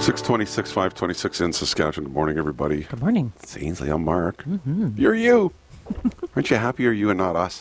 626, 526 in Saskatchewan. Good morning, everybody. Good morning. It's Ainsley. I'm Mark. Mm-hmm. You're you. Aren't you happy you're you and not us?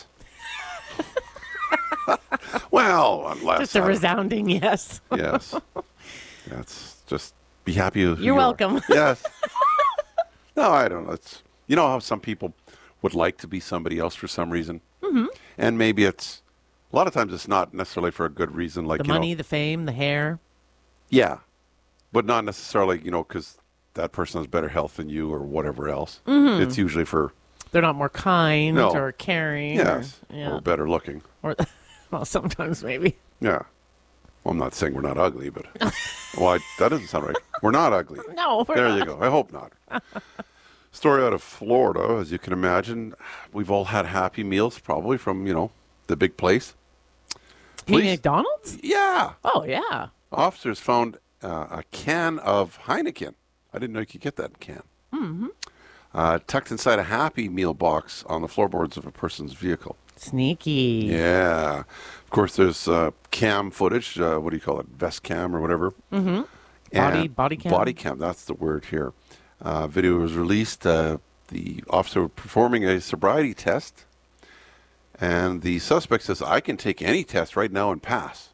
Well, unless... Just a resounding yes. Yes. That's just be happy who You're welcome. Yes. No, I don't know. It's, you know how some people would like to be somebody else for some reason? Mm-hmm. And maybe it's... A lot of times it's not necessarily for a good reason. Like the money, the fame, the hair. Yeah. But not necessarily, because that person has better health than you or whatever else. Mm-hmm. It's usually for... They're not more kind or caring. Yes. Or better looking. Or, well, sometimes maybe. Yeah. Well, I'm not saying we're not ugly, but... Well, that doesn't sound right. We're not ugly. No, we're There not. you go. I hope not. Story out of Florida, as you can imagine. We've all had Happy Meals, probably, from, the big place. You mean McDonald's? Yeah. Oh, yeah. Officers found a can of Heineken. I didn't know you could get that in can. Mm-hmm. Tucked inside a Happy Meal box on the floorboards of a person's vehicle. Sneaky. Yeah. Of course, there's cam footage. What do you call it? Vest cam or whatever. Mm-hmm. Body cam? Body cam. That's the word here. Video was released. The officer was performing a sobriety test. And the suspect says, I can take any test right now and pass.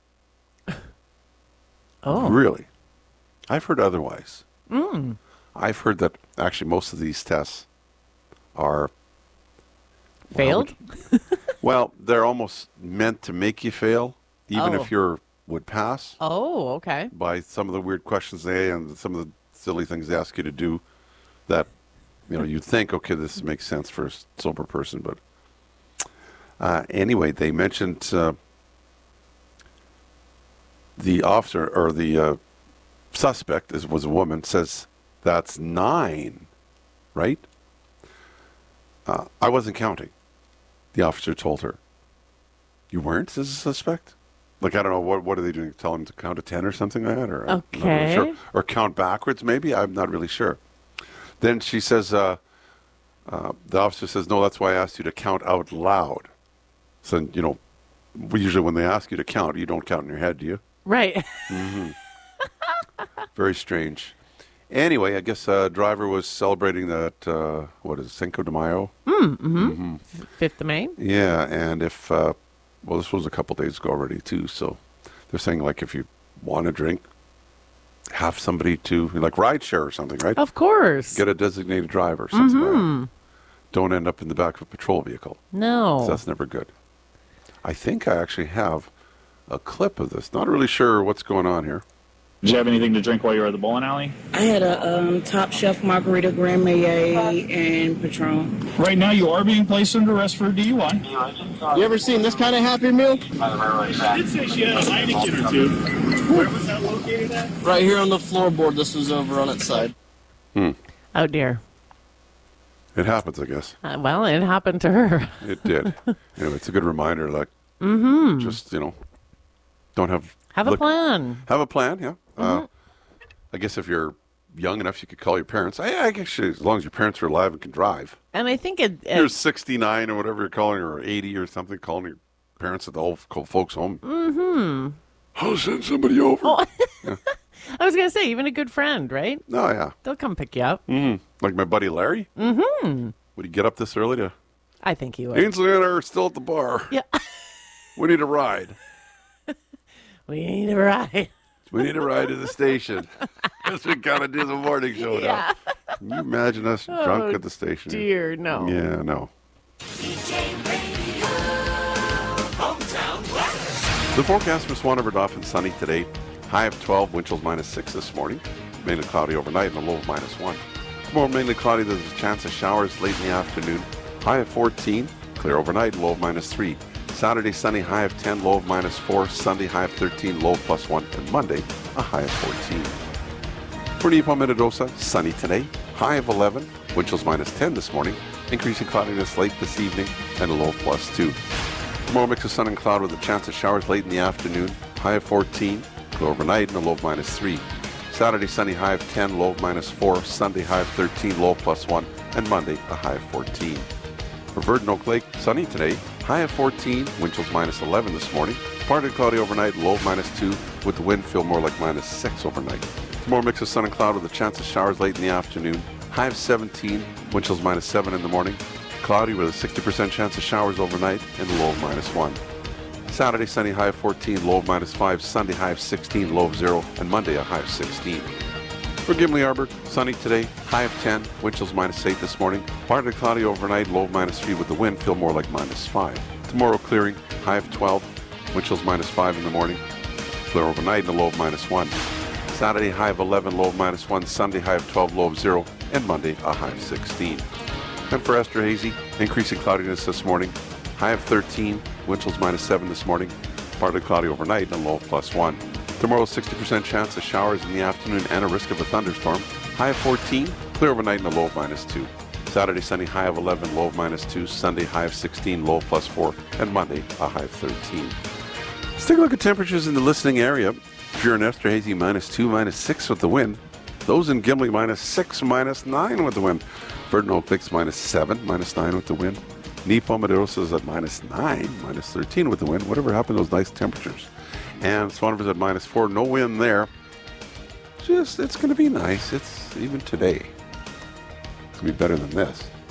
Oh. Really? I've heard otherwise. I've heard that actually most of these tests are... Failed? Well, they're almost meant to make you fail, even if you would pass. Oh, okay. By some of the weird questions and some of the silly things they ask you to do that, you'd think, okay, this makes sense for a sober person. But anyway, they mentioned the officer or the suspect was a woman, says that's 9, right? I wasn't counting. The officer told her. You weren't as a suspect? Like, I don't know, what are they doing? Tell him to count to 10 or something like that? Or, I'm not really sure. Or count backwards, maybe? I'm not really sure. Then she says, the officer says, no, that's why I asked you to count out loud. So, usually when they ask you to count, you don't count in your head, do you? Right. Mm-hmm. Very strange. Anyway, I guess driver was celebrating that, Cinco de Mayo? Mm-hmm. 5th of May? Yeah, and if, this was a couple days ago already, too, so they're saying, like, if you want to drink, have somebody to, like, rideshare or something, right? Of course. Get a designated driver or something like that. Don't end up in the back of a patrol vehicle. No. So that's never good. I think I actually have a clip of this. Not really sure what's going on here. Did you have anything to drink while you were at the bowling alley? I had a Top Chef Margarita Grand Marnier and Patron. Right now, you are being placed under arrest for DUI. You ever seen this kind of Happy Meal? She did say she had a Heineken or two. Where was that located at? Right here on the floorboard. This was over on its side. Oh, dear. It happens, I guess. Well, it happened to her. It did. It's a good reminder, like, just, don't have... Have a plan. Have a plan, yeah. I guess if you're young enough, you could call your parents. I guess as long as your parents are alive and can drive. And I think You're 69 or whatever you're calling, or 80 or something, calling your parents at the old folks' home. Mm-hmm. I'll send somebody over. Oh. Yeah. I was going to say, even a good friend, right? Oh, yeah. They'll come pick you up. Mm-hmm. Like my buddy Larry? Mm-hmm. Would he get up this early to... I think he would. Ainsley and I are still at the bar. Yeah. We need a ride. We need a ride. We need a ride to the station. Because we got to do the morning show now. Can you imagine us drunk at the station? Dear, no. Yeah, no. The forecast for Swan River Dauphin, sunny today. High of 12, wind chills -6 this morning. Mainly cloudy overnight and a low of -1. Tomorrow, mainly cloudy. There's a chance of showers late in the afternoon. High of 14, clear overnight, low of -3. Saturday, sunny, high of 10, low of -4. Sunday, high of 13, low of +1. And Monday, a high of 14. For Nippon Minnedosa, sunny today. High of 11, wind chills -10 this morning. Increasing cloudiness late this evening and a low of +2. Tomorrow, mix of sun and cloud with a chance of showers late in the afternoon. High of 14, clear overnight and a low of -3. Saturday, sunny, high of 10, low of -4. Sunday, high of 13, low of +1. And Monday, a high of 14. For Virgin Oak Lake, sunny today. High of 14, wind chills -11 this morning. Partly cloudy overnight, low of -2, with the wind feel more like -6 overnight. Tomorrow, mix of sun and cloud with a chance of showers late in the afternoon. High of 17, wind chills -7 in the morning. Cloudy with a 60% chance of showers overnight and a low of -1. Saturday, sunny, high of 14, low of -5. Sunday, high of 16, low of 0. And Monday, a high of 16. For Gimli Arbor, sunny today, high of 10, wind chills -8 this morning. Partly cloudy overnight, low of -3 with the wind, feel more like -5. Tomorrow, clearing, high of 12, wind chills -5 in the morning. Clear overnight and a low of -1. Saturday, high of 11, low of -1. Sunday, high of 12, low of 0. And Monday, a high of 16. And for Esterhazy, increasing cloudiness this morning. High of 13, wind chills -7 this morning. Partly cloudy overnight and a low of +1. Tomorrow, 60% chance of showers in the afternoon and a risk of a thunderstorm. High of 14, clear overnight and a low of -2. Saturday, sunny, high of 11, low of -2. Sunday, high of 16, low of +4. And Monday, a high of 13. Let's take a look at temperatures in the listening area. If you're in Esterhazy, -2, -6 with the wind. Those in Gimli, -6, -9 with the wind. Verdon Oak Lakes, -7, -9 with the wind. Nipo Maderos is at -9, -13 with the wind. Whatever happened to those nice temperatures? And Swan River's at -4, no wind there. It's going to be nice. It's even today. It's going to be better than this.